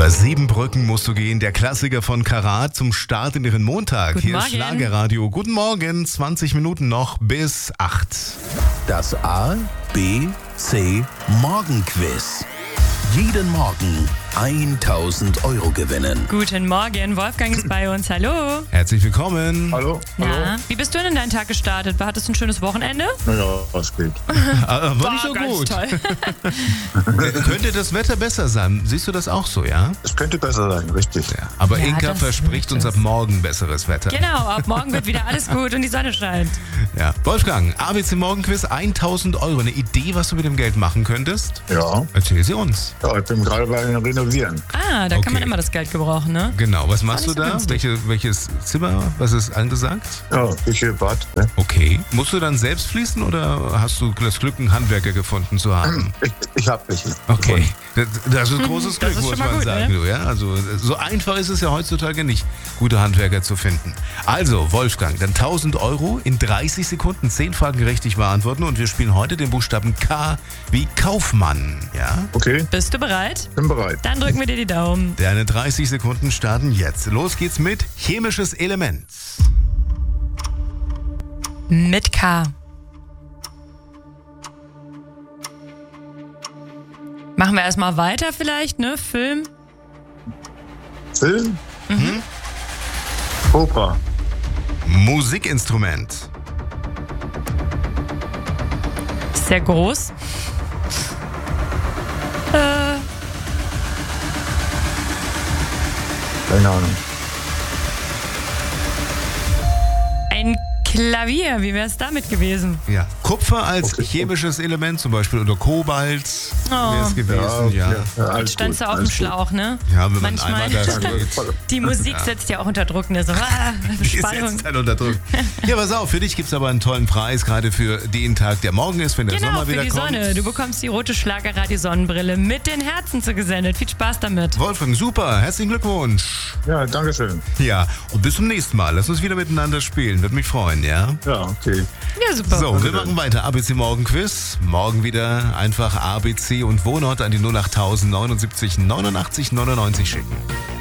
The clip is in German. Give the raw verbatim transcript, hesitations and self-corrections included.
Über sieben Brücken musst du gehen. Der Klassiker von Karat zum Start in ihren Montag. Guten Hier ist Morgen. Schlagerradio. Guten Morgen, zwanzig Minuten noch bis acht. Das A, B, C Morgenquiz. Jeden Morgen tausend Euro gewinnen. Guten Morgen, Wolfgang ist bei uns. Hallo. Herzlich willkommen. Hallo? Na, wie bist du denn in deinen Tag gestartet? Hattest du ein schönes Wochenende? Naja, was geht. Ah, war nicht so ganz gut. toll. Äh, Könnte das Wetter besser sein? Siehst du das auch so, ja? Es könnte besser sein, richtig. Ja. Aber Ja, Inka das verspricht wird uns es. ab morgen besseres Wetter. Genau, ab morgen wird wieder alles gut und die Sonne scheint. Ja. Wolfgang, A B C Morgenquiz, tausend Euro. Eine Idee, was du mit dem Geld machen könntest? Ja. Erzähl sie uns. Ja, ich bin gerade beim Renovieren. Ah, da Okay. kann man immer das Geld gebrauchen, ne? Genau, was machst du Gar da? nicht so günstig. Welche, welches Zimmer? Was ist angesagt? Ja, Küche, Bad. Ne? Okay. Musst du dann selbst fließen oder hast du das Glück, einen Handwerker gefunden zu haben? Ich, ich hab welche. Okay. Das, das ist großes Das Glück, ist muss schon mal man gut, sagen. ne? Du, ja? Also so einfach ist es ja heutzutage nicht, gute Handwerker zu finden. Also, Wolfgang, dann tausend Euro in dreißig Sekunden, zehn Fragen richtig beantworten und wir spielen heute den Buchstaben K wie Kaufmann. Ja? Okay, Bist du bereit? bin bereit. Dann drücken wir dir die Daumen. Deine dreißig Sekunden starten jetzt. Los geht's mit chemisches Element. Mit K. Machen wir erstmal weiter vielleicht, ne? Film. Film? Mhm. Cobra. Musikinstrument. Sehr groß. Äh, Keine Ahnung. ein Klavier. Wie wäre es damit gewesen? Ja. Kupfer als Okay. chemisches Element zum Beispiel oder Kobalt wäre es gewesen. Ja, okay. ja alles Standst gut, du auf dem alles gut. Schlauch, ne? ja wenn man Manchmal. einmal da steht. Die Musik setzt ja auch unter Druck, ne? So, ah, Die Spannung. setzt dann unter Druck. Ja, pass auf, für dich gibt es aber einen tollen Preis, gerade für den Tag, der morgen ist, wenn der Genau, Sommer für wieder die kommt. Sonne. Du bekommst die rote Schlagerradio-Sonnenbrille mit den Herzen zugesendet. Viel Spaß damit. Wolfgang, super, herzlichen Glückwunsch. Ja, danke schön. Ja, und bis zum nächsten Mal. Lass uns wieder miteinander spielen, würde mich freuen, ja? Ja, okay. Ja, super. So, wir machen weiter. A B C Morgenquiz. Morgen wieder einfach A B C und Wohnort an die null acht neunundsiebzig neunundachtzig neunundneunzig schicken.